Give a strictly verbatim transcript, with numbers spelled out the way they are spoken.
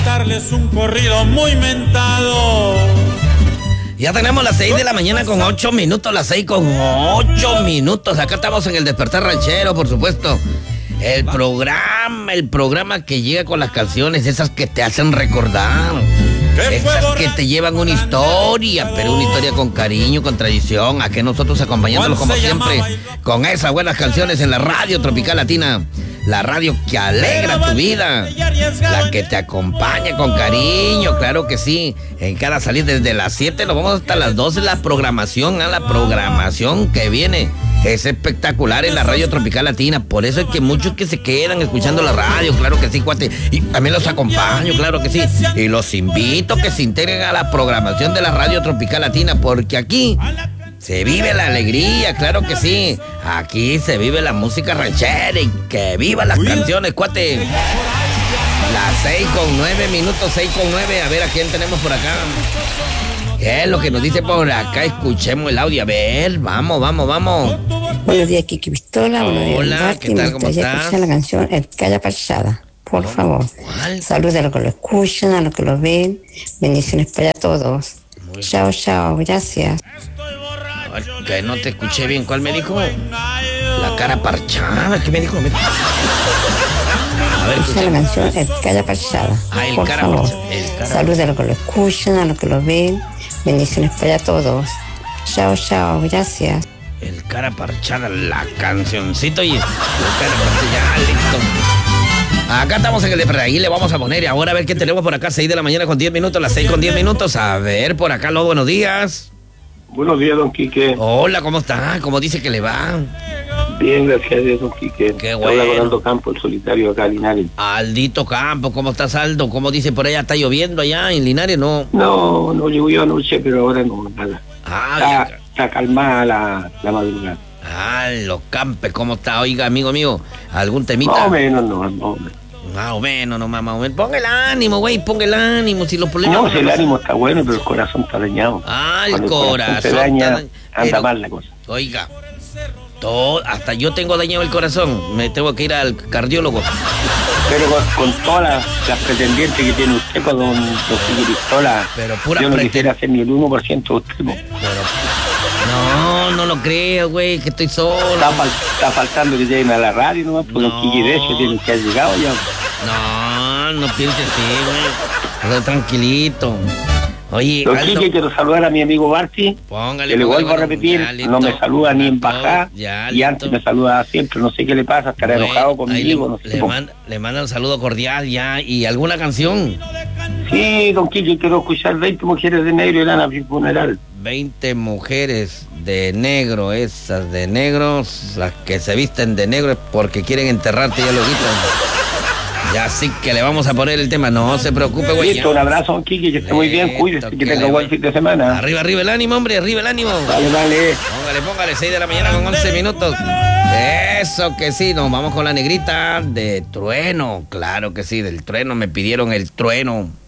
cantarles un corrido muy mentado. Ya tenemos las seis de la mañana con ocho minutos, las seis con ocho minutos. Acá estamos en el Despertar Ranchero, por supuesto. El programa, el programa que llega con las canciones, esas que te hacen recordar. Esas que te llevan una historia, pero una historia con cariño, con tradición. Aquí nosotros acompañándolos como siempre con esas buenas canciones en la radio Tropical Latina. La radio que alegra tu vida, la que te acompaña con cariño, claro que sí. En cada salida desde las siete nos vamos hasta las doce, la programación, a la programación que viene. Es espectacular en la radio Tropical Latina, por eso es que muchos que se quedan escuchando la radio, claro que sí, cuate. Y también los acompaño, claro que sí. Y los invito a que se integren a la programación de la radio Tropical Latina, porque aquí se vive la alegría, claro que sí. Aquí se vive la música ranchera y que vivan las canciones, cuate. Las seis con nueve minutos, seis con nueve. A ver a quién tenemos por acá. ¿Qué es lo que nos dice por acá? Escuchemos el audio. A ver, vamos, vamos, vamos. Buenos días, Kiki Pistola. Buenos días, hola, Martín. ¿qué tal? ¿Cómo estás? Escuchar la canción El Calla Pasada, por ¿Cómo? favor. ¿Cuál? Saludos a los que lo escuchan, a los que lo ven. Bendiciones para todos. Muy Chao, chao, gracias. Ay, que no te escuché bien. ¿Cuál me dijo? La cara parchada. ¿Qué me dijo? A ver, Escuchar la canción El Calla Pasada, Ah, el por cara favor. parchada, el cara- Saludos a los que lo escuchan, a los que lo ven. Bendiciones para todos. Chao, chao, gracias. El cara parchada, la cancioncito y el cara parchada, ya, listo. Acá estamos en el de ahí le vamos a poner y ahora a ver qué tenemos por acá, seis de la mañana con diez minutos, las seis con diez minutos. A ver, por acá, los buenos días. Buenos días, don Quique. Hola, ¿cómo está? ¿Cómo dice que le va? Bien, gracias a Dios, don Quique. Qué Habla bueno. con Aldo Campo, el solitario acá en Linares. Aldito Campo, ¿cómo estás, Aldo? ¿Cómo dice por allá? ¿Está lloviendo allá en Linares? No. No, no llovió anoche, pero ahora no, nada. Ah, Está, ya. está calmada la, la madrugada. Ah, los Campes, ¿cómo está? Oiga, amigo mío, ¿algún temita? Más o menos, no, más o menos. Más o menos, no más, más o menos. Ponga el ánimo, güey, ponga el ánimo. Si los problemas. No, si el ánimo está bueno, pero el corazón está dañado. Ah, el Cuando corazón. se daña, está- anda pero, mal la cosa. Oiga, todo, hasta yo tengo dañado el corazón. Me tengo que ir al cardiólogo. Pero con, con todas las, las pretendientes que tiene usted con don, don Quique Pistola, Pero pura yo no preten- quisiera hacer ni el uno por ciento de usted. ¿No? No, no lo creo, güey, que estoy solo. Está, fal- está faltando que lleguen a la radio nomás, porque No. don Quique de hecho tiene que haber llegado ya. No, no pienses así, güey. Estoy tranquilito. Oye, Don Aldo, Quique, quiero saludar a mi amigo Barty, póngale. que le póngale, vuelvo a bueno, repetir, ya, listo. no me saluda ni en Ya, bajada, ya, y listo. antes me saluda siempre, no sé qué le pasa, estará Güey, enojado ahí conmigo, le, no sé. le, po. manda, le manda un saludo cordial ya. ¿Y alguna canción? Sí, don Quique, quiero escuchar veinte mujeres de negro y lana sin funeral. veinte mujeres de negro, esas de negros, las que se visten de negro es porque quieren enterrarte, ya lo quitan. Ya sí que le vamos a poner el tema, no se preocupe, güey. Listo, un abrazo, don Quique, que esté muy bien, Listo, cuídese, que que tenga le buen va- fin de semana. Arriba, arriba el ánimo, hombre, arriba el ánimo. Vale, vale. Póngale, póngale, seis de la mañana con once minutos. Eso que sí, nos vamos con la negrita de Trueno. Claro que sí, del Trueno, me pidieron el Trueno.